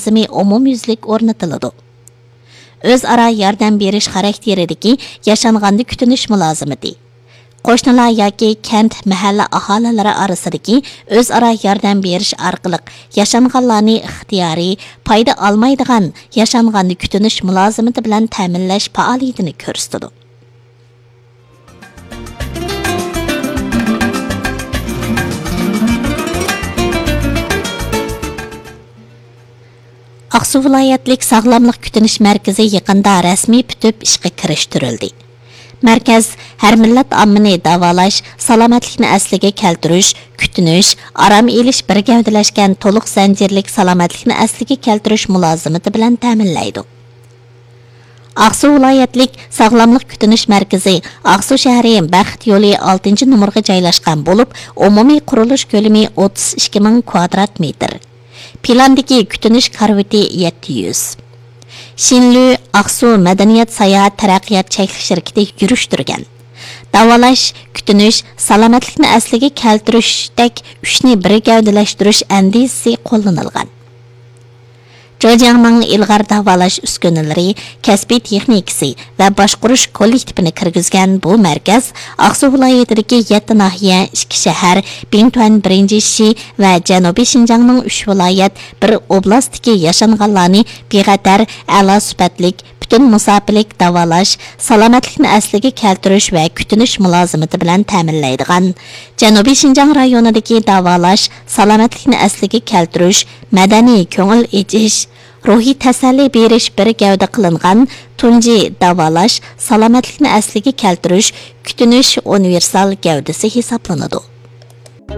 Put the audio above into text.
tizimi umumyuzlik o'rnatiladi. O'zaro yordam berish xarakteridagi yashanğanda kutinish mulozimati. Qo'shnilar yoki kent mahalla aholilari orasidagi o'zaro yordam berish orqali yashanğanlarni ixtiyoriy foyda olmaydigan yashanğanda kutinish mulozimati bilan ta'minlash faoliyatini ko'rsatadi. Aqsu viloyatlik sog'lomlik kutinish markazi yaqinda rasmiy bitib ishga kirishtirildi. Markaz har millat ommani davolash, salomatlikni asliga keltirish, kutinish, aram elish bir gavdalashgan to'liq zanjirlik salomatlikni asliga keltirish mulozimati bilan ta'minlaydi. Aqsu viloyatlik sog'lomlik kutinish markazi Aqsu shahri Baxt yo'li 6-numurga joylashgan bo'lib, umumiy qurilish ko'lami 32 ming kvadrat metr. Plandagi kutinish karvati 700. Shinlu Aqsu Madaniyat Sayohat Taraqqiyot cheklik shirkati yurishtirgan. Davolash, kutinish, salomatlikni asliga keltirishdek 3 ni bir gavdalashtirish andisi qo'llanilgan. Jo'jangmang ilg'or davolash uskunalari, kasbiy texnikasi va boshqarish kollektivini kirgizgan bu markaz Aqsu viloyatidagi 7 nahiya, 2 shahar, Bingtuan 1-shi va Janubiy Shinjongning 3 viloyat, 1 oblastdagi yashanganlarni beg'atar, a'lo sifatlik, butun musofirlik davolash, salomatlikni asliga keltirish va kutinish mulozimati bilan ta'minlaydigan Janubiy Shinjong rayonidagi davolash, salomatlikni asliga keltirish, madaniy ko'ngil echish, ruhiy tasalli berish bir gavda qilingan tunji davolash, salomatlikni asliga keltirish, kutinish universal gavdasi hisoblanadi.